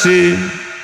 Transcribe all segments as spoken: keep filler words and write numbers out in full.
así.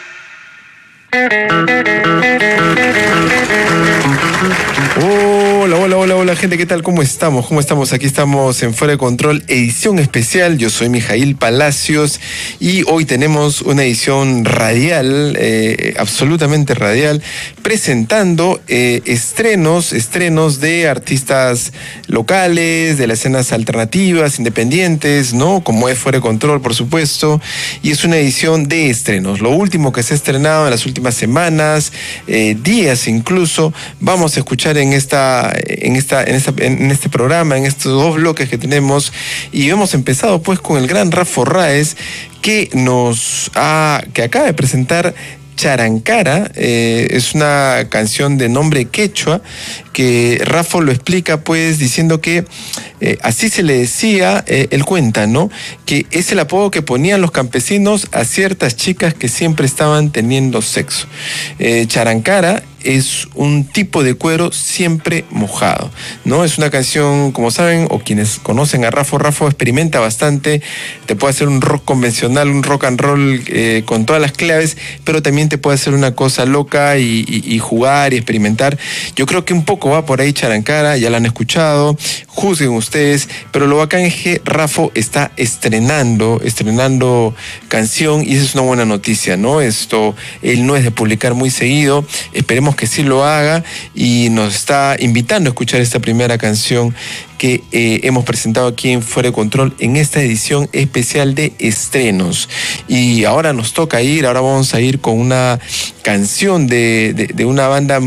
Hola, hola, hola, hola gente, ¿qué tal? ¿Cómo estamos? ¿Cómo estamos? Aquí estamos en Fuera de Control, edición especial. Yo soy Mijail Palacios y hoy tenemos una edición radial, eh, absolutamente radial, presentando eh, estrenos, estrenos de artistas locales, de las escenas alternativas, independientes, ¿no? Como es Fuera de Control, por supuesto. Y es una edición de estrenos. Lo último que se ha estrenado en las últimas semanas, eh, días incluso, vamos a escuchar en esta, en esta, en esta, en este programa, en estos dos bloques que tenemos, y hemos empezado pues con el gran Rafo Ráez, que nos ha, que acaba de presentar Charancara. Eh, es una canción de nombre quechua que Rafo lo explica pues diciendo que eh, así se le decía, eh, él cuenta, ¿no? Que es el apodo que ponían los campesinos a ciertas chicas que siempre estaban teniendo sexo. Eh, Charancara es un tipo de cuero siempre mojado, ¿no? Es una canción, como saben, o quienes conocen a Rafo, Rafo experimenta bastante, te puede hacer un rock convencional, un rock and roll eh, con todas las claves, pero también te puede hacer una cosa loca y, y, y jugar y experimentar. Yo creo que un poco va por ahí Charancara, ya la han escuchado, juzguen ustedes, pero lo bacán es que Rafo está estrenando, estrenando canción, y esa es una buena noticia, ¿no? Esto, él no es de publicar muy seguido, esperemos que sí lo haga, y nos está invitando a escuchar esta primera canción que eh, hemos presentado aquí en Fuera de Control en esta edición especial de estrenos. Y ahora nos toca ir, ahora vamos a ir con una canción de, de, de una banda